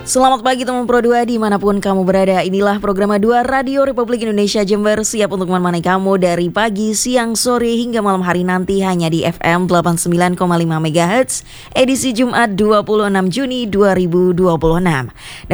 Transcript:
Selamat pagi teman Pro 2 dimanapun kamu berada. Inilah program 2 Radio Republik Indonesia Jember, siap untuk menemani kamu dari pagi, siang, sore hingga malam hari nanti hanya di FM 89,5 MHz edisi Jumat 26 Juni 2026.